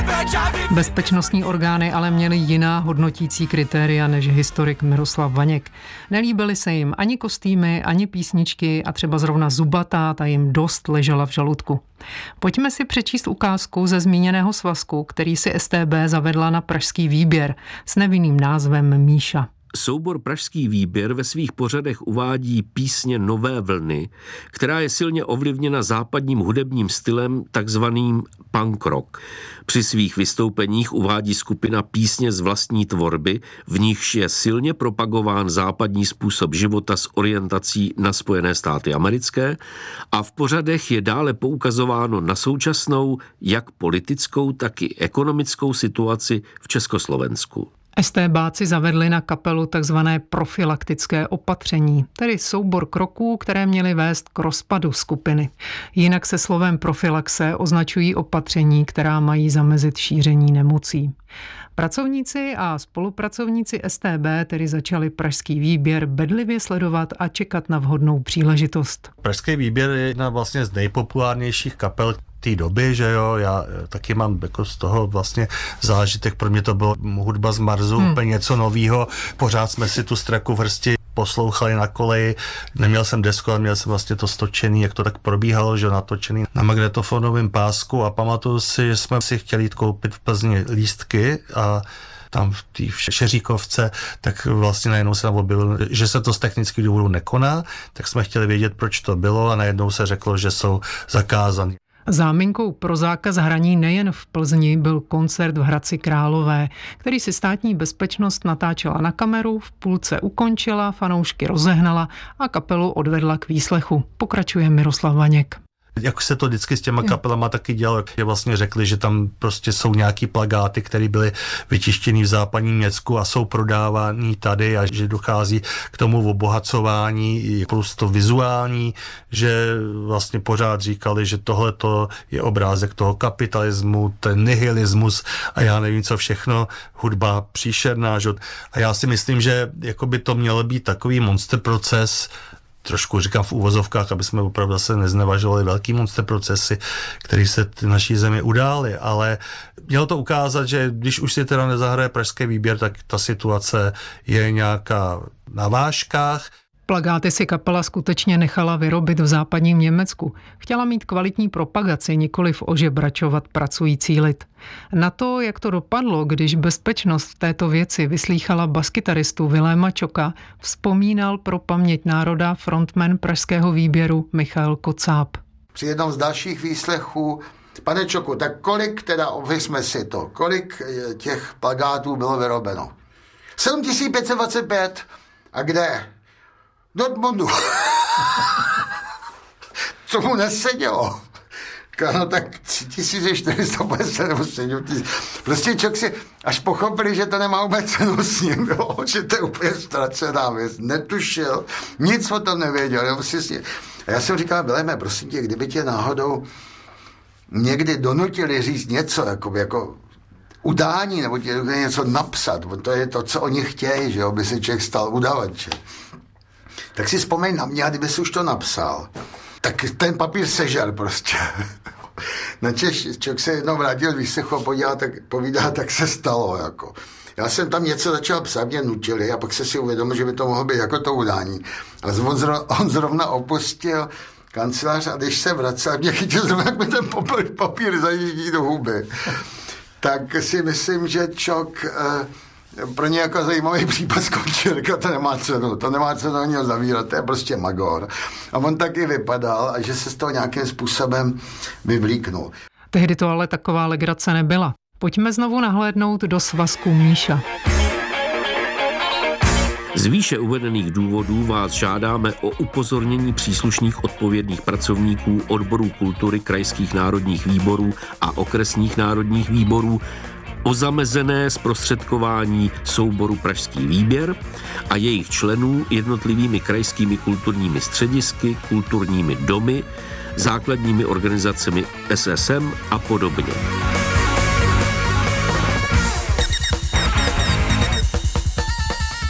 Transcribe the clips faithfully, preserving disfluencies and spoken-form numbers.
Bezpečnostní orgány ale měly jiná hodnotící kritéria než historik Miroslav Vaněk. Nelíbily se jim ani kostýmy, ani písničky a třeba zrovna zubatá, ta jim dost ležela v žaludku. Pojďme si přečíst ukázku ze zmíněného svazku, který si S T B zavedla na pražský výběr s nevinným názvem Míša. Soubor Pražský výběr ve svých pořadech uvádí písně nové vlny, která je silně ovlivněna západním hudebním stylem takzvaným punk rock. Při svých vystoupeních uvádí skupina písně z vlastní tvorby, v nichž je silně propagován západní způsob života s orientací na Spojené státy americké a v pořadech je dále poukazováno na současnou jak politickou, tak i ekonomickou situaci v Československu. STBáci zavedli na kapelu takzvané profilaktické opatření, tedy soubor kroků, které měly vést k rozpadu skupiny. Jinak se slovem profilaxe označují opatření, která mají zamezit šíření nemocí. Pracovníci a spolupracovníci S T B tedy začali pražský výběr bedlivě sledovat a čekat na vhodnou příležitost. Pražský výběr je jedna vlastně z nejpopulárnějších kapel té doby, že jo, já taky mám jako z toho vlastně zážitek, pro mě to bylo hudba z Marsu, hmm. úplně něco novýho, pořád jsme si tu Straku v hrsti poslouchali na koleji, neměl jsem desku, ale měl jsem vlastně to stočený, jak to tak probíhalo, že natočený na magnetofonovém pásku a pamatuju si, že jsme si chtěli jít koupit v Plzni lístky a tam v té Šeříkovce, tak vlastně najednou se tam objevilo, že se to z technických důvodů nekoná, tak jsme chtěli vědět, proč to bylo a najednou se řeklo, že jsou zakázaný. Záminkou pro zákaz hraní nejen v Plzni byl koncert v Hradci Králové, který si státní bezpečnost natáčela na kameru, v půlce ukončila, fanoušky rozehnala a kapelu odvedla k výslechu. Pokračuje Miroslav Vaněk. Jak se to vždycky s těma kapelama taky dělalo, jak vlastně řekli, že tam prostě jsou nějaký plakáty, které byly vytištěny v západním Německu a jsou prodávány tady a že dochází k tomu obohacování plus to vizuální, že vlastně pořád říkali, že tohle je obrázek toho kapitalismu, ten nihilismus a já nevím co všechno, hudba příšerná. Že? A já si myslím, že jako by to měl být takový monster proces, trošku říkám v úvozovkách, aby jsme opravdu se neznevažovali velký monster procesy, které se v naší zemi udály, ale mělo to ukázat, že když už si teda nezahraje pražský výběr, tak ta situace je nějaká na vážkách. Plakáty si kapela skutečně nechala vyrobit v západním Německu. Chtěla mít kvalitní propagaci, nikoliv ožebračovat pracující lid. Na to, jak to dopadlo, když bezpečnost v této věci vyslýchala baskytaristu Viléma Čoka, vzpomínal pro paměť národa frontman pražského výběru Michal Kocáb. Při jednom z dalších výslechů, pane Čoku, tak kolik teda, ověřme si to, kolik těch plakátů bylo vyrobeno? sedm tisíc pět set dvacet pět. A kde? Dortmundu. Co mu nesedělo? No tak tři tisíce čtyři sta padesát nebo sedm tisíc. Prostě člověk si až pochopili, že to nemá vůbec cenu s ním, jo? Že to je úplně ztracená věc. Netušil, nic o tom nevěděl. Jo? A já jsem říkal, Viléme, prosím tě, kdyby tě náhodou někdy donutili říct něco, jako, jako udání, nebo tě něco napsat, to je to, co oni chtějí, že jo? By se člověk stal udavačem. Tak si vzpomeň na mě, a kdyby si už to napsal, tak ten papír sežer prostě. Načež člověk se jednou vrátil z výslechu a podíval, tak, povídá, tak se stalo. Jako. Já jsem tam něco začal psát, mě nutili a pak se si uvědomil, že by to mohlo být jako to udání. A on, zro, on zrovna opustil kancelář a když se vracel, mě chytil zrovna, jak mi ten papír, papír zajíždí do huby. Tak si myslím, že Čok... Eh, pro ně jako zajímavý případ skončil, to nemá cenu, to nemá cenu ani ho zavírat, to je prostě magor. A on taky vypadal a že se z toho nějakým způsobem vyvlíknul. Tehdy to ale taková legrace nebyla. Pojďme znovu nahlédnout do svazku Míša. Z výše uvedených důvodů vás žádáme o upozornění příslušných odpovědných pracovníků odborů kultury krajských národních výborů a okresních národních výborů o zamezené zprostředkování souboru Pražský výběr a jejich členů jednotlivými krajskými kulturními středisky, kulturními domy, základními organizacemi S S M a podobně.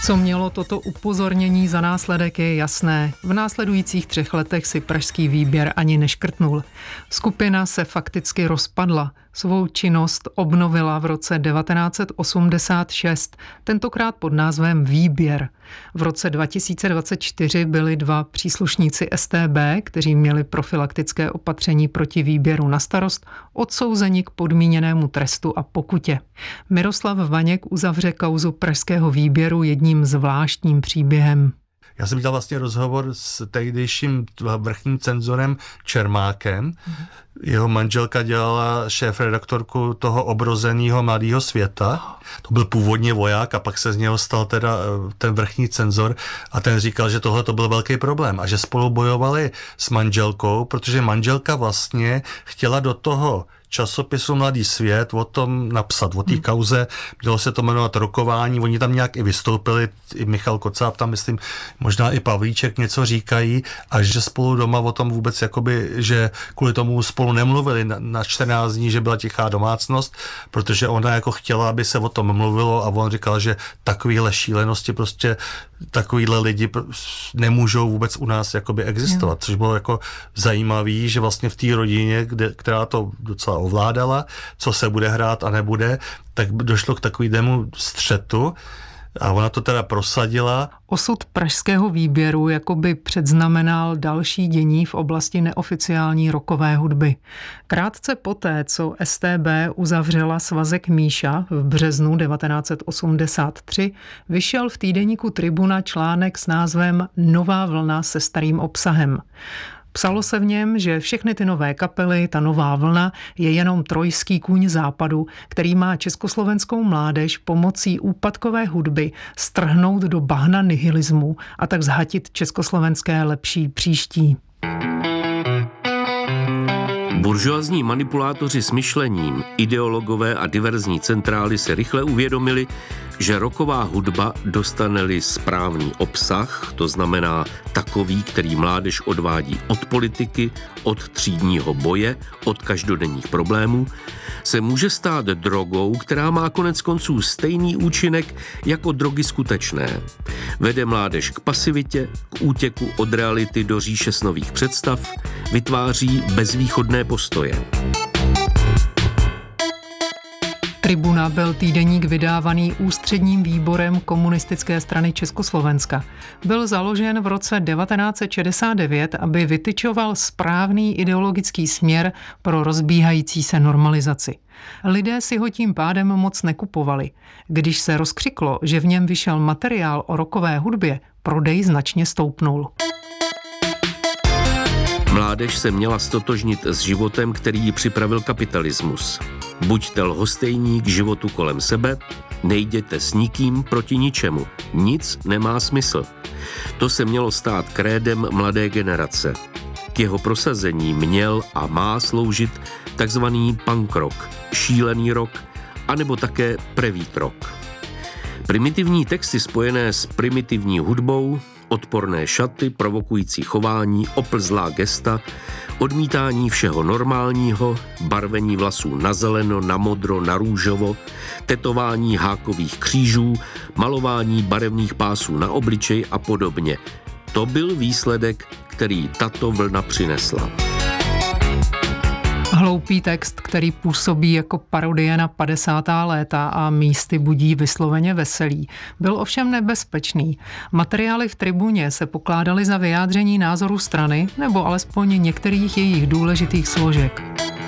Co mělo toto upozornění za následek, je jasné. V následujících třech letech si pražský výběr ani neškrtnul. Skupina se fakticky rozpadla. Svou činnost obnovila v roce devatenáct set osmdesát šest, tentokrát pod názvem Výběr. V roce dva tisíce dvacet čtyři byli dva příslušníci S T B, kteří měli profilaktické opatření proti výběru na starost, odsouzeni k podmíněnému trestu a pokutě. Miroslav Vaněk uzavře kauzu pražského výběru jedním zvláštním příběhem. Já jsem dělal vlastně rozhovor s tehdejším vrchním cenzorem Čermákem. Jeho manželka dělala šéfredaktorku toho Obrozeného mladého světa. To byl původně voják a pak se z něho stal teda ten vrchní cenzor a ten říkal, že tohle to byl velký problém a že spolu bojovali s manželkou, protože manželka vlastně chtěla do toho časopisu Mladý svět o tom napsat, o té kauze, mělo se to jmenovat Rokování, oni tam nějak i vystoupili, i Michal Kocáb tam, myslím, možná i Pavlíček něco říkají, a že spolu doma o tom vůbec, jakoby, že kvůli tomu spolu nemluvili na, na čtrnáct dní, že byla tichá domácnost, protože ona jako chtěla, aby se o tom mluvilo a on říkal, že takovýhle šílenosti prostě takovýhle lidi nemůžou vůbec u nás jakoby existovat, což bylo jako zajímavý, že vlastně v té rodině, kde, která to docela ovládala, co se bude hrát a nebude, tak došlo k takovému střetu a ona to teda prosadila. Osud pražského výběru jakoby předznamenal další dění v oblasti neoficiální rockové hudby. Krátce poté, co S T B uzavřela svazek Míša v březnu devatenáct set osmdesát tři, vyšel v týdeníku Tribuna článek s názvem Nová vlna se starým obsahem. Psalo se v něm, že všechny ty nové kapely, ta nová vlna, je jenom trojský kůň západu, který má československou mládež pomocí úpadkové hudby strhnout do bahna nihilismu a tak zhatit československé lepší příští. Buržoazní manipulátoři s myšlením, ideologové a diverzní centrály se rychle uvědomili, že rocková hudba, dostane-li správný obsah, to znamená takový, který mládež odvádí od politiky, od třídního boje, od každodenních problémů, se může stát drogou, která má konec konců stejný účinek jako drogy skutečné. Vede mládež k pasivitě, k útěku od reality do říše snových představ, vytváří bezvýchodné postoje. Tribuna byl týdeník vydávaný Ústředním výborem Komunistické strany Československa. Byl založen v roce devatenáct set šedesát devět, aby vytyčoval správný ideologický směr pro rozbíhající se normalizaci. Lidé si ho tím pádem moc nekupovali. Když se rozkřiklo, že v něm vyšel materiál o rockové hudbě, prodej značně stoupnul. Mládež se měla stotožnit s životem, který ji připravil kapitalismus. Buďte lhostejní k životu kolem sebe, nejděte s nikým proti ničemu. Nic nemá smysl. To se mělo stát krédem mladé generace. K jeho prosazení měl a má sloužit takzvaný punk rock, šílený rock, anebo také prevít rock. Primitivní texty spojené s primitivní hudbou, odporné šaty, provokující chování, oplzlá gesta, odmítání všeho normálního, barvení vlasů na zeleno, na modro, na růžovo, tetování hákových křížů, malování barevných pásů na obličej a podobně. To byl výsledek, který tato vlna přinesla. Hloupý text, který působí jako parodie na padesátá léta a místy budí vysloveně veselí, byl ovšem nebezpečný. Materiály v Tribuně se pokládaly za vyjádření názoru strany nebo alespoň některých jejich důležitých složek.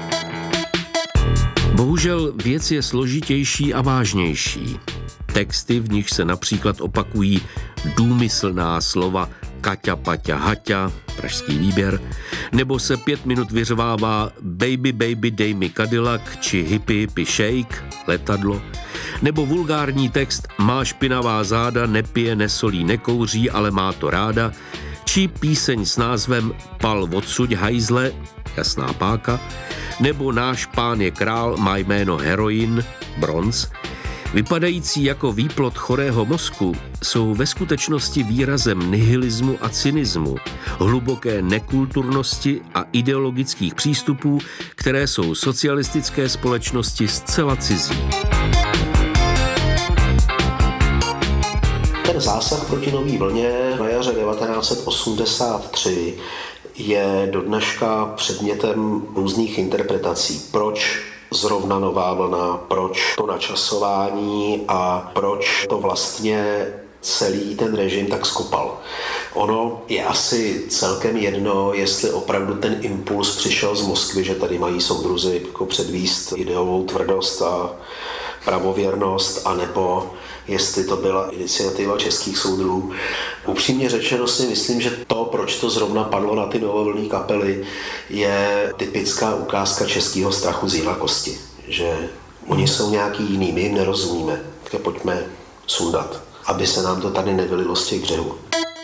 Bohužel věc je složitější a vážnější. Texty, v nich se například opakují důmyslná slova Kaťa, Paťa, Haťa, pražský výběr, nebo se pět minut vyřvává Baby, baby, dej mi Cadillac, či hippie, hippie shake, letadlo, nebo vulgární text Má špinavá záda, nepije, nesolí, nekouří, ale má to ráda, či píseň s názvem Pal odsuď hajzle, jasná páka, nebo Náš pán je král, má jméno heroin, bronz, vypadající jako výplod chorého mozku, jsou ve skutečnosti výrazem nihilismu a cynismu, hluboké nekulturnosti a ideologických přístupů, které jsou socialistické společnosti zcela cizí. Ten zásah proti Nový vlně na jaře devatenáct set osmdesát tři je do dneška předmětem různých interpretací. Proč zrovna Nová vlna, proč to načasování a proč to vlastně celý ten režim tak skopal. Ono je asi celkem jedno, jestli opravdu ten impuls přišel z Moskvy, že tady mají soudruzi jako předvíst ideovou tvrdost a pravověrnost, anebo jestli to byla iniciativa českých soudruhů. Upřímně řečeno si myslím, že to, proč to zrovna padlo na ty novovlnné kapely, je typická ukázka českého strachu z jinakosti. Že oni jsou nějaký jiný, my jim nerozumíme, tak pojďme sundat, aby se nám to tady nevylilo z těch břehů.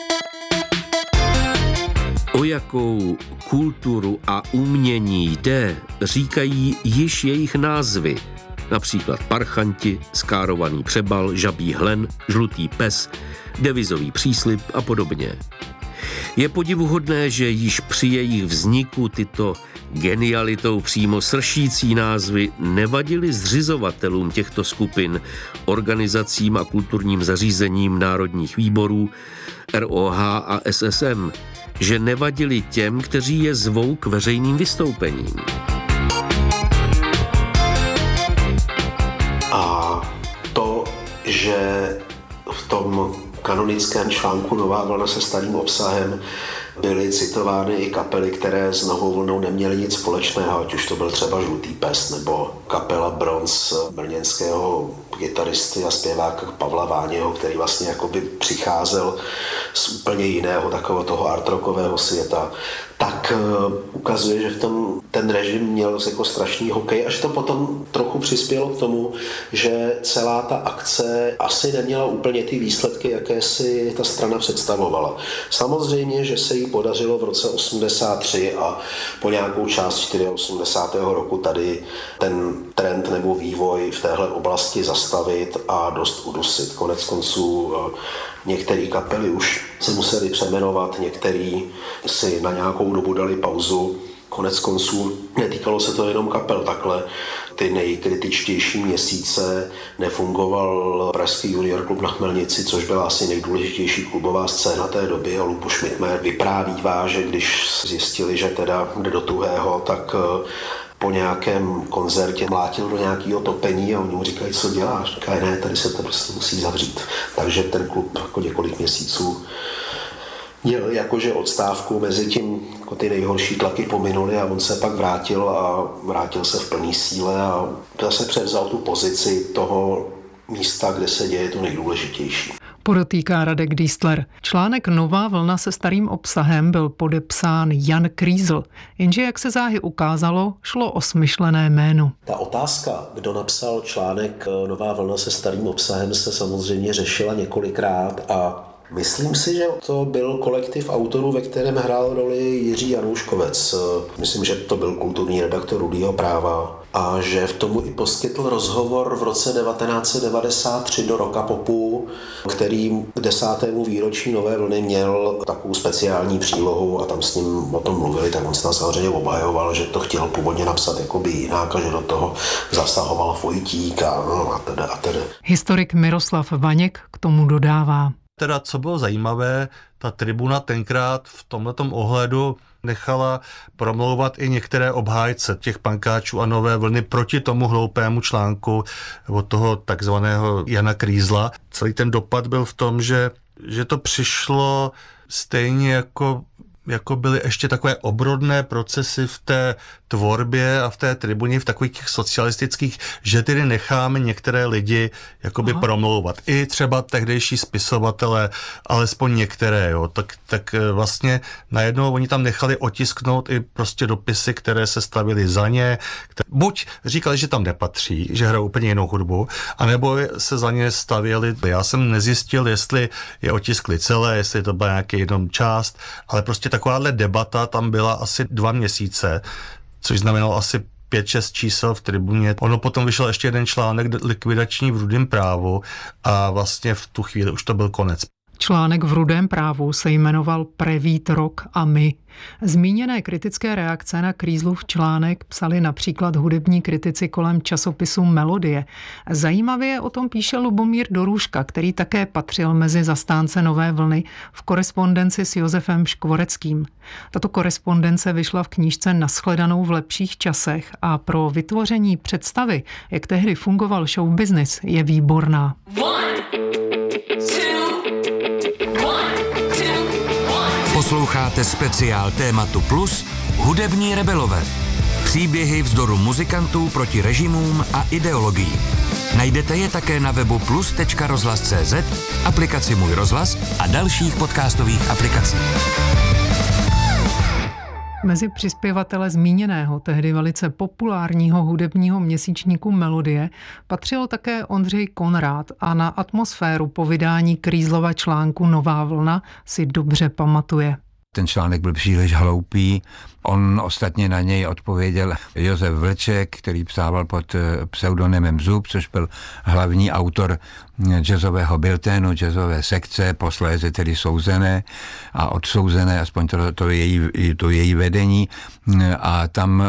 O jakou kulturu a umění jde, říkají již jejich názvy. Například parchanti, skárovaný přebal, žabí hlen, žlutý pes, devizový příslib a podobně. Je podivuhodné, že již při jejich vzniku tyto genialitou přímo sršící názvy nevadily zřizovatelům těchto skupin, organizacím a kulturním zařízením národních výborů, R O H a S S M, že nevadily těm, kteří je zvou k veřejným vystoupením. A to, že v tom kanonickém článku Nová vlna se starým obsahem byly citovány i kapely, které s Novou vlnou neměly nic společného, ať už to byl třeba Žlutý pes nebo kapela Bronz brněnského kytaristy a zpěváka Pavla Váněho, který vlastně jakoby přicházel z úplně jiného takového toho artrockového světa, tak uh, ukazuje, že v tom ten režim měl jako strašný hokej, až to potom trochu přispělo k tomu, že celá ta akce asi neměla úplně ty výsledky, jaké si ta strana představovala. Samozřejmě, že se jí podařilo v roce osmdesát tři a po nějakou část osmdesátého čtvrtého roku tady ten trend nebo vývoj v téhle oblasti zastavit a dost udusit. Konec konců uh, některé kapely už se museli přeměnovat, některý si na nějakou dobu dali pauzu. Konec konců netýkalo se to jenom kapel takhle. Ty nejkritičtější měsíce nefungoval Pražský junior klub na Chmelnici, což byla asi nejdůležitější klubová scéna té doby. A Lupo Šmidtmer vyprávívá, že když zjistili, že teda jde do tuhého, tak po nějakém koncertě mlátil do nějakého topení a oni mu říkají, co děláš? Říká, ne, tady se to prostě musí zavřít. Takže ten klub jako několik měsíců měl jakože odstávku, mezi tím jako ty nejhorší tlaky pominuly a on se pak vrátil a vrátil se v plný síle a zase převzal tu pozici toho místa, kde se děje to nejdůležitější. Podotýká Radek Diesler. Článek Nová vlna se starým obsahem byl podepsán Jan Krýzl, jenže jak se záhy ukázalo, šlo o smyšlené jméno. Ta otázka, kdo napsal článek Nová vlna se starým obsahem, se samozřejmě řešila několikrát a myslím si, že to byl kolektiv autorů, ve kterém hrál roli Jiří Janouškovec. Myslím, že to byl kulturní redaktor Rudýho práva a že v tomu i poskytl rozhovor v roce devatenáct set devadesát tři do Rocka Popu, který k desátému výročí Nové vlny měl takovou speciální přílohu a tam s ním o tom mluvili, tak on se tam samozřejmě obhajoval, že to chtěl původně napsat jakoby jinak a že do toho zasahoval Vojtík a, no, a teda a teda. Historik Miroslav Vaněk k tomu dodává. Teda, co bylo zajímavé, ta tribuna tenkrát v tomhletom ohledu nechala promlouvat i některé obhájce těch pankáčů a Nové vlny proti tomu hloupému článku od toho takzvaného Jana Krýzla. Celý ten dopad byl v tom, že, že to přišlo stejně jako jako byly ještě takové obrodné procesy v té tvorbě a v té tribuně, v takových těch socialistických, že tedy necháme některé lidi jakoby Aha. promlouvat. I třeba tehdejší spisovatelé, alespoň některé, jo. Tak, tak vlastně najednou oni tam nechali otisknout i prostě dopisy, které se stavily za ně. Které, buď říkali, že tam nepatří, že hrajou úplně jinou hudbu, anebo se za ně stavěli. Já jsem nezjistil, jestli je otiskli celé, jestli to byla nějaká jenom část, ale prostě takováhle debata tam byla asi dva měsíce, což znamenalo asi pět šest čísel v tribuně. Ono potom vyšel ještě jeden článek likvidační v Rudém právu a vlastně v tu chvíli už to byl konec. Článek v Rudém právu se jmenoval Prevít rok a my. Zmíněné kritické reakce na Krýzlův článek psali například hudební kritici kolem časopisu Melodie. Zajímavě o tom píše Lubomír Dorůžka, který také patřil mezi zastánce Nové vlny v korespondenci s Josefem Škvoreckým. Tato korespondence vyšla v knížce Nashledanou v lepších časech a pro vytvoření představy, jak tehdy fungoval show business, je výborná. Posloucháte speciál Tématu Plus Hudební rebelové. Příběhy vzdoru muzikantů proti režimům a ideologií. Najdete je také na webu plus tečka rozhlas tečka cé zet, aplikaci Můj rozhlas a dalších podcastových aplikací. Mezi přispěvatele zmíněného, tehdy velice populárního hudebního měsíčníku Melodie patřil také Ondřej Konrád a na atmosféru po vydání Krýzlova článku Nová vlna si dobře pamatuje. Ten článek byl příliš hloupý. On ostatně na něj odpověděl Josef Vlček, který psával pod pseudonymem Zub, což byl hlavní autor jazzového bilténu, jazzové sekce, posléze tedy souzené a odsouzené, aspoň to, to, její, to její vedení. A tam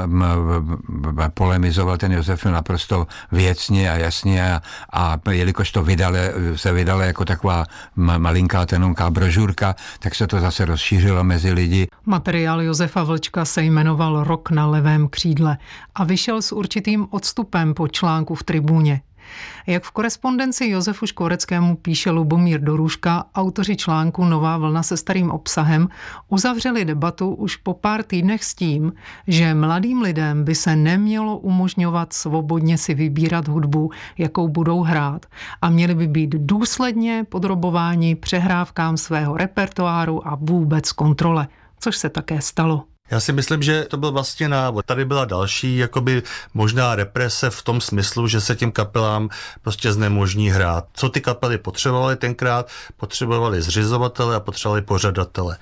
polemizoval ten Josef naprosto věcně a jasně a, a jelikož to vydale, se vydalo jako taková malinká tenonká brožurka, tak se to zase rozšířilo mezi lidi. Materiál Josefa Vlčka se jmenoval Rok na levém křídle a vyšel s určitým odstupem po článku v Tribuně. Jak v korespondenci Josefu Škvoreckému píše Lubomír Dorůžka, autoři článku Nová vlna se starým obsahem uzavřeli debatu už po pár týdnech s tím, že mladým lidem by se nemělo umožňovat svobodně si vybírat hudbu, jakou budou hrát, a měli by být důsledně podrobováni přehrávkám svého repertoáru a vůbec kontrole, což se také stalo. Já si myslím, že to byl vlastně návod. Tady byla další jakoby možná represe v tom smyslu, že se těm kapelám prostě znemožní hrát. Co ty kapely potřebovaly tenkrát? Potřebovali zřizovatele a potřebovali pořadatele.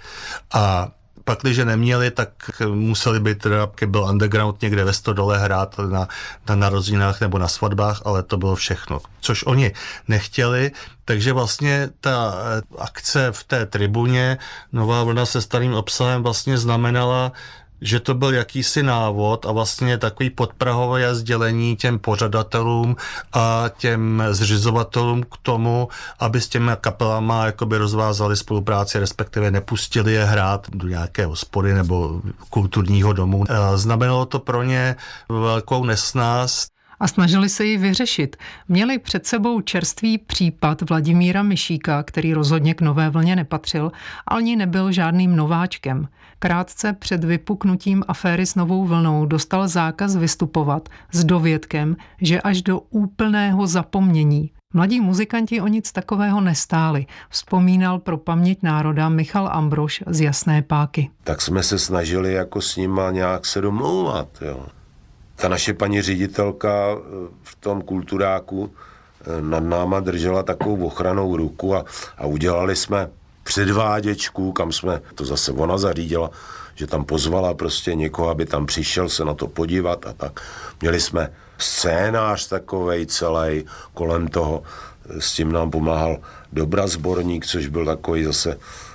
A pak, když neměli, tak museli být teda, byl underground někde ve Stodole hrát na, na narozeninách nebo na svatbách, ale to bylo všechno. Což oni nechtěli, takže vlastně ta akce v té Tribuně Nová vlna se starým obsahem vlastně znamenala, že to byl jakýsi návod a vlastně takový podprahové sdělení těm pořadatelům a těm zřizovatelům k tomu, aby s těmi kapelama jakoby rozvázali spolupráci, respektive nepustili je hrát do nějaké hospody nebo kulturního domu. Znamenalo to pro ně velkou nesnáz. A snažili se ji vyřešit. Měli před sebou čerstvý případ Vladimíra Mišíka, který rozhodně k Nové vlně nepatřil, ale ani nebyl žádným nováčkem. Krátce před vypuknutím aféry s Novou vlnou dostal zákaz vystupovat s dovědkem, že až do úplného zapomnění. Mladí muzikanti o nic takového nestáli, vzpomínal pro paměť národa Michal Ambrož z Jasné páky. Tak jsme se snažili jako s nima nějak se domlouvat, jo. Ta naše paní ředitelka v tom kulturáku nad náma držela takovou ochranou ruku a, a udělali jsme předváděčku, kam jsme, to zase ona zařídila, že tam pozvala prostě někoho, aby tam přišel se na to podívat a tak. Měli jsme scénář takovej celý kolem toho, s tím nám pomáhal Dobra Zborník, což byl takový zase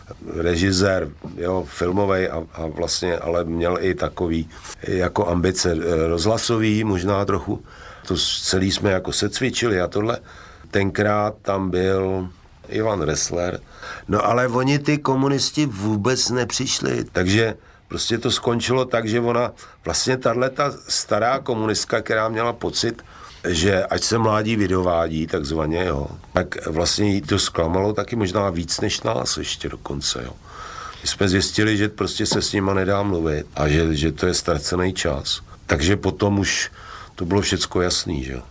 režisér, jo, filmovej a, a vlastně, ale měl i takový jako ambice rozhlasový, možná trochu. To celý jsme jako se cvičili a tohle. Tenkrát tam byl Ivan Ressler. No ale oni ty komunisti vůbec nepřišli, takže prostě to skončilo tak, že ona, vlastně tahleta stará komunistka, která měla pocit, že ať se mládí vydovádí, takzvaně, jo, tak vlastně jí to zklamalo taky možná víc než nás ještě dokonce, jo. My jsme zjistili, že prostě se s nima nedá mluvit a že, že to je ztracený čas. Takže potom už to bylo všecko jasný, že jo.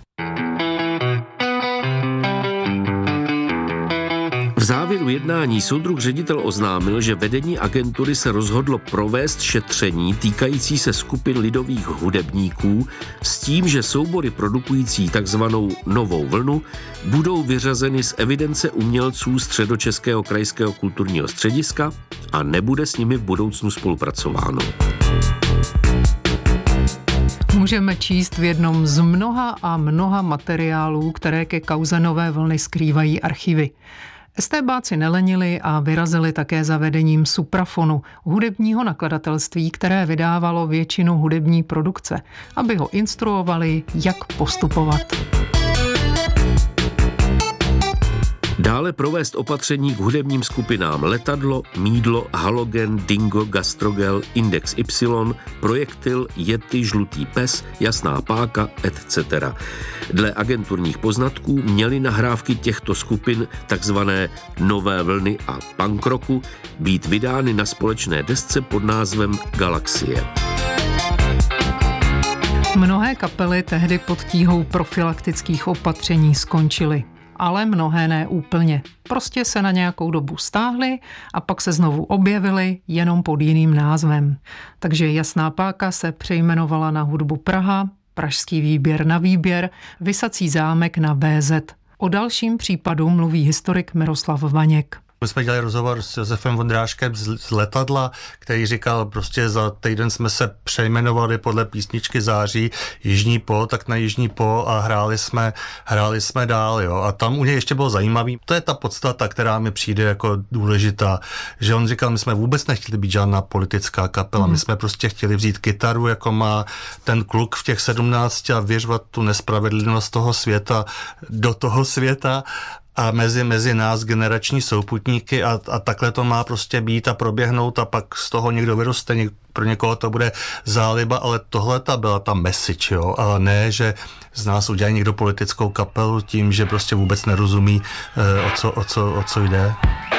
V závěru jednání soudruh ředitel oznámil, že vedení agentury se rozhodlo provést šetření týkající se skupin lidových hudebníků s tím, že soubory produkující takzvanou Novou vlnu budou vyřazeny z evidence umělců Středočeského krajského kulturního střediska a nebude s nimi v budoucnu spolupracováno. Můžeme číst v jednom z mnoha a mnoha materiálů, které ke kauze Nové vlny skrývají archivy. Estébáci nelenili a vyrazili také zavedením Suprafonu, hudebního nakladatelství, které vydávalo většinu hudební produkce, aby ho instruovali, jak postupovat. Dále provést opatření k hudebním skupinám Letadlo, Mídlo, Halogen, Dingo, Gastrogel, Index Y, Projektil, Yeti, Žlutý pes, Jasná páka, et cetera. Dle agenturních poznatků měly nahrávky těchto skupin, takzvané Nové vlny a punk rocku, být vydány na společné desce pod názvem Galaxie. Mnohé kapely tehdy pod tíhou profylaktických opatření skončily. Ale mnohé ne úplně. Prostě se na nějakou dobu stáhly a pak se znovu objevily jenom pod jiným názvem. Takže Jasná páka se přejmenovala na Hudbu Praha, Pražský výběr na výběr, Visací zámek na vé zet. O dalším případu mluví historik Miroslav Vaněk. My jsme dělali rozhovor s Josefem Vondráškem z Letadla, který říkal, prostě za týden jsme se přejmenovali podle písničky Září Jižní po, tak na Jižní po a hráli jsme, hráli jsme dál. Jo. A tam u něj ještě bylo zajímavý, to je ta podstata, která mi přijde jako důležitá, že on říkal, my jsme vůbec nechtěli být žádná politická kapela, mm. my jsme prostě chtěli vzít kytaru, jako má ten kluk v těch sedmnácti a věřovat tu nespravedlnost toho světa do toho světa a mezi, mezi nás generační souputníky a, a takhle to má prostě být a proběhnout a pak z toho někdo vyroste, něk, pro někoho to bude záliba, ale tohle ta byla ta message, jo, ale ne, že z nás udělají někdo politickou kapelu tím, že prostě vůbec nerozumí, eh, o, co, o, co, o co jde.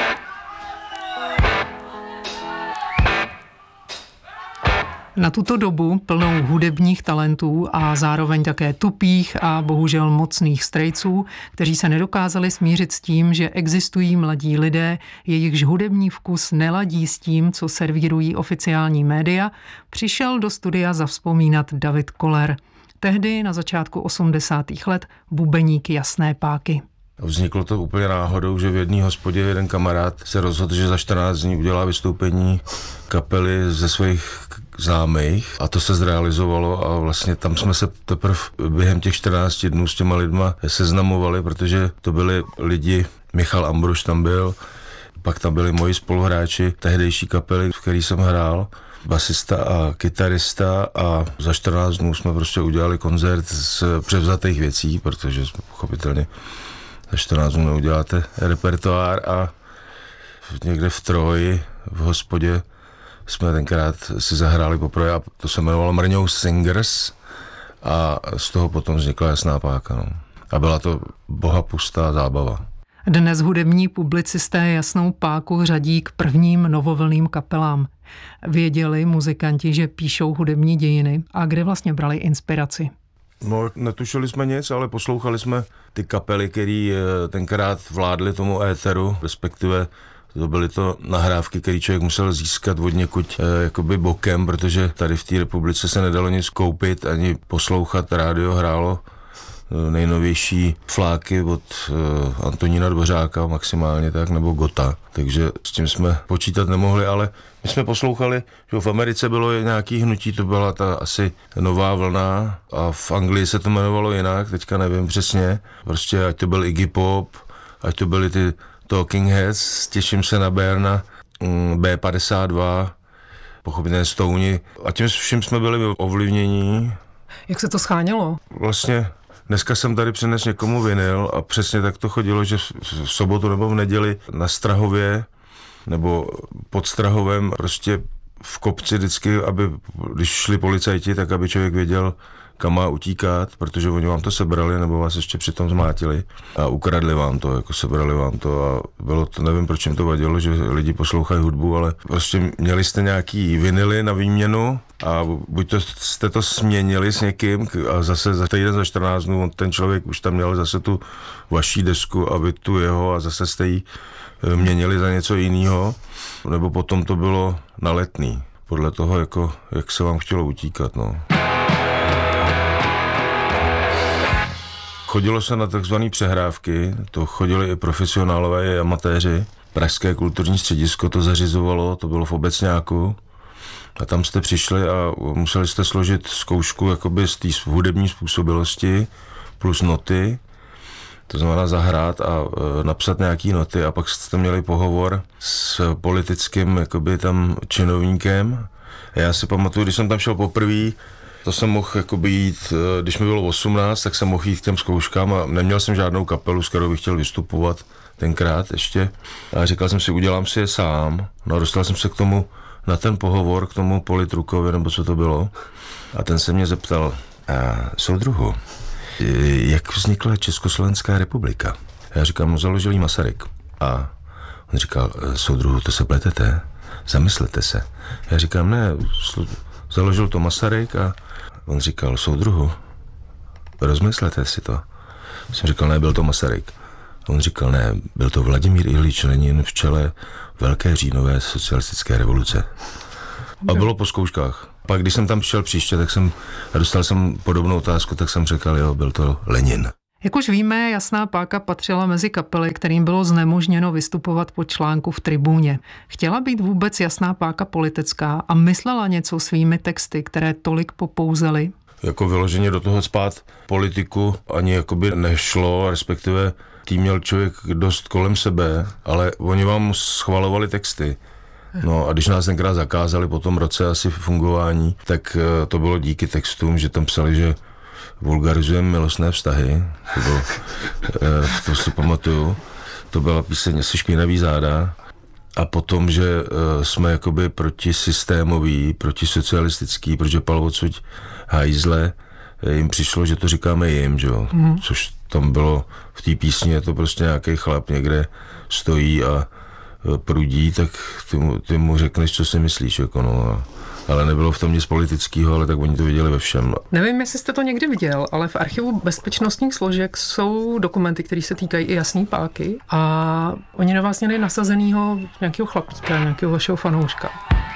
Na tuto dobu plnou hudebních talentů a zároveň také tupých a bohužel mocných strejců, kteří se nedokázali smířit s tím, že existují mladí lidé, jejichž hudební vkus neladí s tím, co servírují oficiální média, přišel do studia zavzpomínat David Koller. Tehdy na začátku osmdesátých let bubeník Jasné páky. Vzniklo to úplně náhodou, že v jedné hospodě jeden kamarád se rozhodl, že za čtrnáct dní udělá vystoupení kapely ze svých známých a to se zrealizovalo a vlastně tam jsme se teprve během těch čtrnácti dnů s těma lidma seznamovali, protože to byli lidi, Michal Ambruš tam byl, pak tam byli moji spoluhráči tehdejší kapely, v který jsem hrál, basista a kytarista a za čtrnáct dnů jsme prostě udělali koncert z převzatých věcí, protože jsme pochopitelně za čtrnáct dnů neuděláte repertoár a někde v Troji v hospodě jsme tenkrát si zahráli poprvé a to se jmenovalo Mrňou Singers a z toho potom vznikla Jasná páka. No. A byla to bohapustá zábava. Dnes hudební publicisté Jasnou páku řadí k prvním novovlným kapelám. Věděli muzikanti, že píšou hudební dějiny a kde vlastně brali inspiraci? No, netušili jsme nic, ale poslouchali jsme ty kapely, které tenkrát vládly tomu éteru, respektive to byly to nahrávky, které člověk musel získat od někud eh, jakoby bokem, protože tady v té republice se nedalo nic koupit, ani poslouchat. Rádio hrálo eh, nejnovější fláky od eh, Antonína Dvořáka maximálně tak, nebo Gota. Takže s tím jsme počítat nemohli, ale my jsme poslouchali, že v Americe bylo nějaký hnutí, to byla ta asi nová vlna a v Anglii se to jmenovalo jinak, teďka nevím přesně. Prostě ať to byl Iggy Pop, ať to byly ty Talking Heads, těším se na Berna, bé padesát dva, pochopitelně Stouni a tím vším jsme byli ovlivnění. Jak se to schánělo? Vlastně dneska jsem tady přinesl někomu vinyl a přesně tak to chodilo, že v sobotu nebo v neděli na Strahově nebo pod Strahovem prostě v kopci vždycky, aby když šli policajti, tak aby člověk věděl, kam má utíkat, protože oni vám to sebrali nebo vás ještě přitom zmátili a ukradli vám to, jako sebrali vám to a bylo to, nevím, proč jim to vadilo, že lidi poslouchají hudbu, ale prostě měli jste nějaký vinily na výměnu a buď to jste to směnili s někým a zase za týden, za čtrnáct dnů ten člověk už tam měl zase tu vaší desku a vy tu jeho a zase jste ji měnili za něco jiného, nebo potom to bylo na Letný, podle toho, jako, jak se vám chtělo utíkat, no. Chodilo se na takzvané přehrávky, to chodili i profesionálové, i amatéři. Pražské kulturní středisko to zařizovalo, to bylo v Obecňáku. A tam jste přišli a museli jste složit zkoušku jakoby z té hudební způsobilosti plus noty. to znamená zahrát a e, napsat nějaký noty a pak jste měli pohovor s politickým jakoby tam činovníkem. Já si pamatuju, když jsem tam šel poprvé, to jsem mohl jakoby jít, když mi bylo osmnáct, tak jsem mohl jít k těm zkouškám a neměl jsem žádnou kapelu, s kterou bych chtěl vystupovat tenkrát ještě. A říkal jsem si, udělám si je sám. No a dostal jsem se k tomu, na ten pohovor, k tomu politrukovi, nebo co to bylo. A ten se mě zeptal, soudruhu, jak vznikla Československá republika? Já říkám, no založil jí Masaryk. A on říkal, soudruhu, to se pletete, zamyslete se. Já říkám, ne, založil to Masaryk a on říkal, soudruhu, rozmyslete si to. Jsem říkal, ne, byl to Masaryk. On říkal, ne, byl to Vladimír Iljič Lenin v čele Velké říjnové socialistické revoluce. A bylo po zkouškách. Pak, když jsem tam přišel příště, tak jsem, a dostal jsem podobnou otázku, tak jsem řekl, jo, byl to Lenin. Jak už víme, Jasná páka patřila mezi kapely, kterým bylo znemožněno vystupovat po článku v Tribuně. Chtěla být vůbec Jasná páka politická a myslela něco svými texty, které tolik popouzely? Jako vyloženě do toho spát politiku ani jakoby nešlo, respektive tým měl člověk dost kolem sebe, ale oni vám schvalovali texty. No a když nás tenkrát zakázali po tom roce asi fungování, tak to bylo díky textům, že tam psali, že vulgarizujeme milostné vztahy. To, bylo, to si pamatuju. To byla píseň asi Špinavý záda. A potom, že jsme jakoby protisystémový, protisocialistický, protože pal odsud hajzle, jim přišlo, že to říkáme jim, že jo. Mm. Což tam bylo v té písni, je to prostě nějaký chlap někde stojí a prudí, tak ty mu, ty mu řekneš, co si myslíš, jako no. Ale nebylo v tom nic politického, ale tak oni to viděli ve všem. Nevím, jestli jste to někdy viděl, ale v archivu bezpečnostních složek jsou dokumenty, které se týkají i Jasný páky a oni na vás měli nasazenýho nějakého chlapíka, nějakého vašeho fanouška.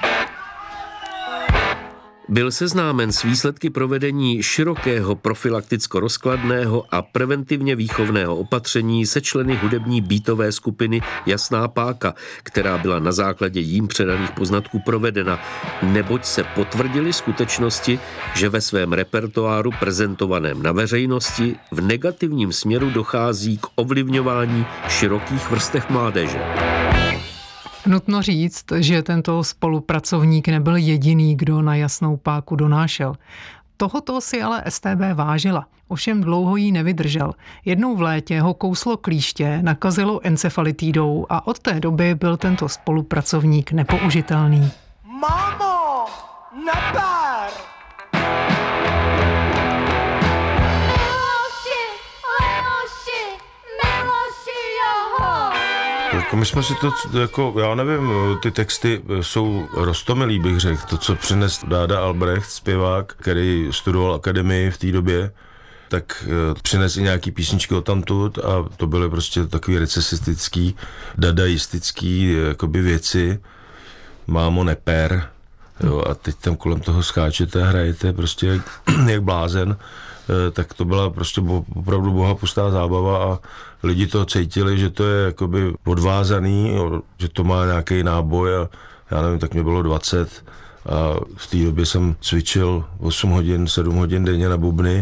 Byl seznámen s výsledky provedení širokého profilakticko-rozkladného a preventivně výchovného opatření se členy hudební beatové skupiny Jasná páka, která byla na základě jím předaných poznatků provedena, neboť se potvrdily skutečnosti, že ve svém repertoáru prezentovaném na veřejnosti v negativním směru dochází k ovlivňování širokých vrstev mládeže. Nutno říct, že tento spolupracovník nebyl jediný, kdo na Jasnou páku donášel. Tohoto si ale S T B vážila, ovšem dlouho jí nevydržel. Jednou v létě ho kouslo klíště, nakazilo encefalitidou a od té doby byl tento spolupracovník nepoužitelný. Mámo, naber! Jako my jsme si to, jako, já nevím, ty texty jsou roztomilý, bych řekl. To, co přines Dáda Albrecht, zpěvák, který studoval akademii v té době, tak přines i nějaký písničky odtamtud a to byly prostě takový recesistický, dadaistický jakoby věci. Mámo, neper. Jo, a teď tam kolem toho skáčete a hrajete prostě jak, jak blázen. Tak to byla prostě opravdu bohapustá zábava a lidi to cítili, že to je jakoby odvázaný, že to má nějaký náboj a já nevím, tak mě bylo dvacet a v té době jsem cvičil osm hodin, sedm hodin denně na bubny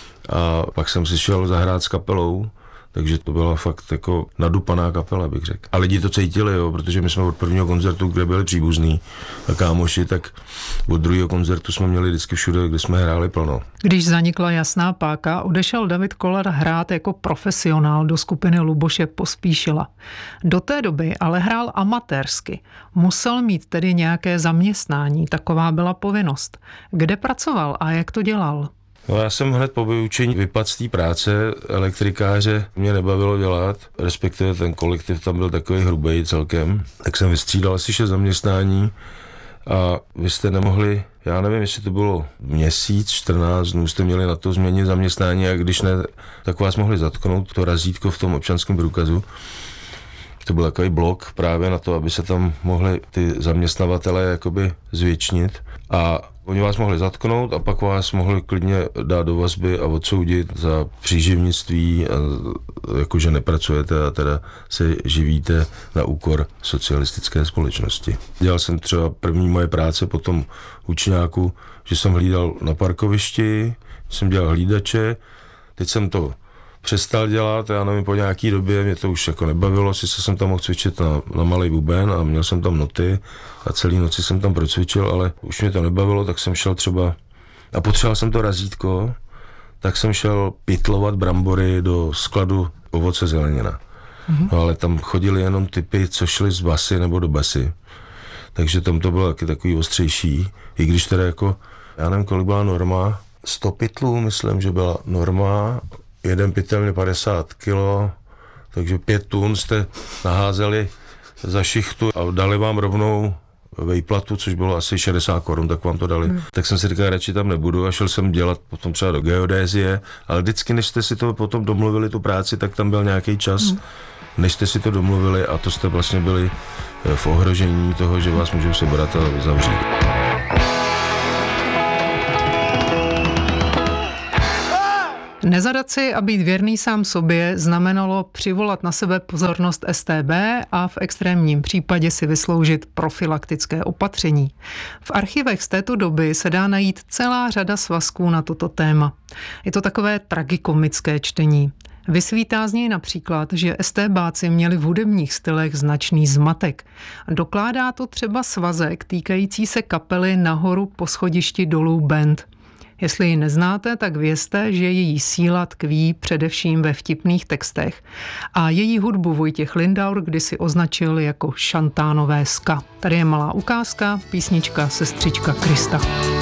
a pak jsem si šel zahrát s kapelou, takže to byla fakt jako nadupaná kapela, bych řekl. A lidi to cítili, jo, protože my jsme od prvního koncertu, kde byli příbuzní a kámoši, tak od druhého koncertu jsme měli vždycky všude, kde jsme hráli plno. Když zanikla Jasná páka, odešel David Koller hrát jako profesionál do skupiny Luboše Pospíšila. Do té doby ale hrál amatérsky. Musel mít tedy nějaké zaměstnání, taková byla povinnost. Kde pracoval a jak to dělal? No já jsem hned po vyučení vypadl z té práce, elektrikáře mě nebavilo dělat, respektive ten kolektiv tam byl takový hrubej celkem, tak jsem vystřídal asi šest zaměstnání a vy jste nemohli, já nevím, jestli to bylo měsíc, čtrnáct dnů, jste měli na to změnit zaměstnání a když ne, tak vás mohli zatknout, to razítko v tom občanském průkazu. To byl takový blok právě na to, aby se tam mohli ty zaměstnavatele jakoby zvětšnit a oni vás mohli zatknout a pak vás mohli klidně dát do vazby a odsoudit za příživnictví, a jakože nepracujete a teda se živíte na úkor socialistické společnosti. Dělal jsem třeba první moje práce po tom učňáku, že jsem hlídal na parkovišti, jsem dělal hlídače, teď jsem to přestal dělat, já nevím, po nějaký době mě to už jako nebavilo, sice jsem tam mohl cvičit na, na malý buben a měl jsem tam noty a celý noci jsem tam procvičil, ale už mě to nebavilo, tak jsem šel třeba, a potřeboval jsem to razítko, tak jsem šel pytlovat brambory do skladu ovoce zelenina. Mm-hmm. No ale tam chodili jenom typy, co šli z basy nebo do basy. Takže tam to bylo taky takový ostřejší, i když teda jako, já nevím, kolik byla norma, sto pytlů, myslím, že byla norma, jeden pytel mě padesát kilo, takže pět tun jste naházeli za šichtu a dali vám rovnou vejplatu, což bylo asi šedesát korun, tak vám to dali. Hmm. Tak jsem si říkal, radši tam nebudu a šel jsem dělat potom třeba do geodézie, ale vždycky, než jste si to potom domluvili, tu práci, tak tam byl nějaký čas, hmm. než jste si to domluvili a to jste vlastně byli v ohrožení toho, že vás můžou sebrat a zavřít. Nezadat si a být věrný sám sobě znamenalo přivolat na sebe pozornost S T B a v extrémním případě si vysloužit profilaktické opatření. V archivech z této doby se dá najít celá řada svazků na toto téma. Je to takové tragikomické čtení. Vysvítá z něj například, že STBáci měli v hudebních stylech značný zmatek. Dokládá to třeba svazek týkající se kapely Nahoru po schodišti dolů band. Jestli ji neznáte, tak vězte, že její síla tkví především ve vtipných textech a její hudbu Vojtěch Lindaur kdysi označil jako šantánové ska. Tady je malá ukázka, písnička Sestřička Krista.